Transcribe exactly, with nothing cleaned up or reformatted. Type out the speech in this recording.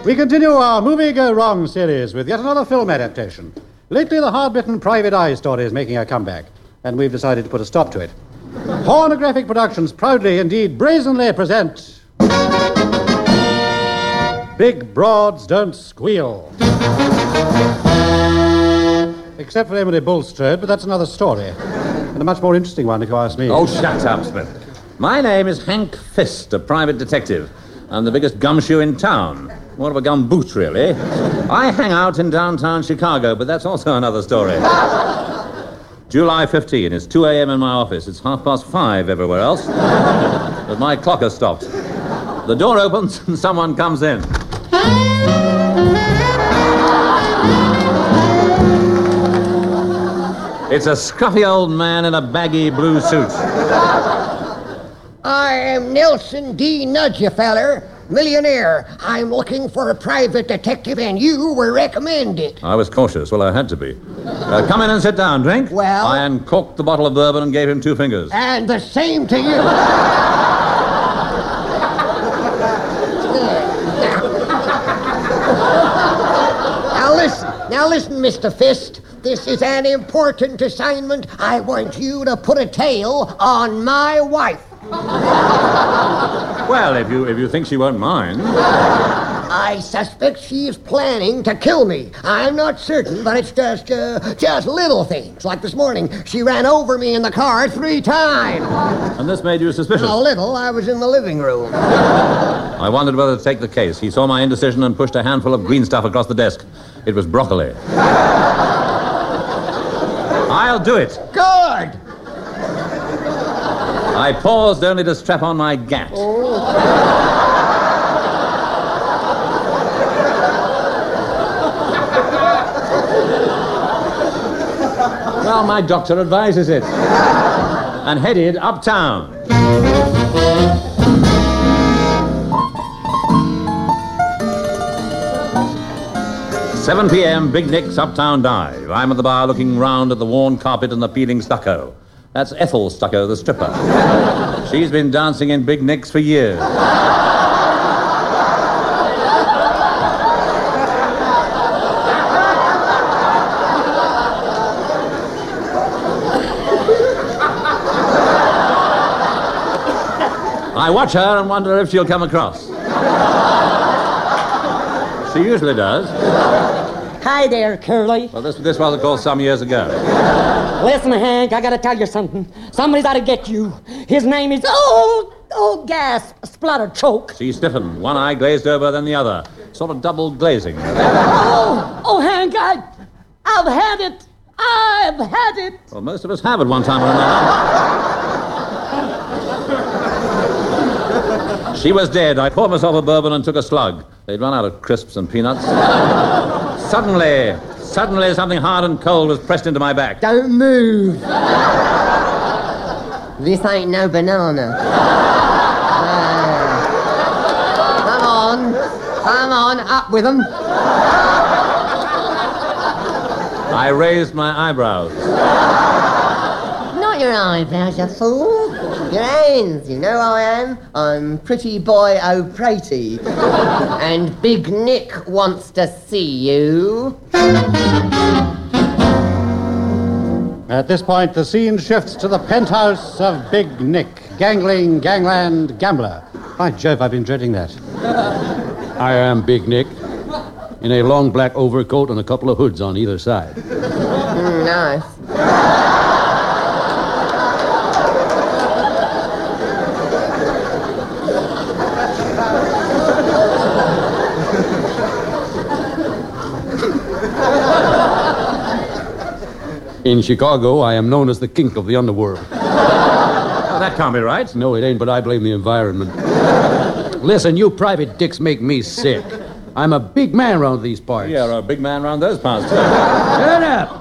We continue our Movie Go Wrong series with yet another film adaptation. Lately, the hard-bitten Private Eye story is making a comeback, and we've decided to put a stop to it. Pornographic Productions proudly, indeed brazenly, present... Big Broads Don't Squeal. Except for Emily Bulstrode, but that's another story. And a much more interesting one, if you ask me. Oh, shut up, Smith. My name is Hank Fist, a private detective. I'm the biggest gumshoe in town. More of a gumboot, really. I hang out in downtown Chicago, but that's also another story. July fifteenth. It's two a.m. in my office. It's half past five everywhere else. But my clock has stopped. The door opens and someone comes in. It's a scruffy old man in a baggy blue suit. I am Nelson D. Nudgefeller, millionaire. I'm looking for a private detective, and you were recommended. I was cautious. Well, I had to be. Uh, come in and sit down. Drink? Well? I uncorked the bottle of bourbon and gave him two fingers. And the same to you. Now listen, now listen, Mister Fist. This is an important assignment. I want you to put a tail on my wife. Well, if you if you think she won't mind. I suspect she is planning to kill me. I'm not certain, but it's just, uh, just little things. Like this morning, she ran over me in the car three times. And this made you suspicious? A little. I was in the living room. I wondered whether to take the case. He saw my indecision and pushed a handful of green stuff across the desk. It was broccoli. I'll do it. Good. I paused only to strap on my gat. Oh. Well, my doctor advises it. And headed uptown. seven p.m., Big Nick's Uptown Dive. I'm at the bar looking round at the worn carpet and the peeling stucco. That's Ethel Stucco, the stripper. She's been dancing in Big Nick's for years. I watch her and wonder if she'll come across. She usually does. Hi there, Curly. Well, this this was, of course, some years ago. Listen, Hank, I gotta tell you something. Somebody's out to get you. His name is... Oh, oh, gasp, splutter, choke. She stiffened, one eye glazed over, then the other. Sort of double glazing. Oh, oh, Hank, I... I've had it. I've had it. Well, most of us have at one time or another. She was dead. I poured myself a bourbon and took a slug. They'd run out of crisps and peanuts. Suddenly, suddenly something hard and cold was pressed into my back. Don't move. This ain't no banana. Uh, come on. Come on, up with them. I raised my eyebrows. Not your eyebrows, you fool. Your hands, you know who I am? I'm Pretty Boy O'Prady. And Big Nick wants to see you. At this point, the scene shifts to the penthouse of Big Nick, gangling, gangland, gambler. By Jove, I've been dreading that. I am Big Nick, in a long black overcoat and a couple of hoods on either side. Mm, nice. In Chicago, I am known as the kink of the underworld. Oh, that can't be right. No, it ain't, but I blame the environment. Listen, you private dicks make me sick. I'm a big man around these parts. You're a big man around those parts, too. Shut up!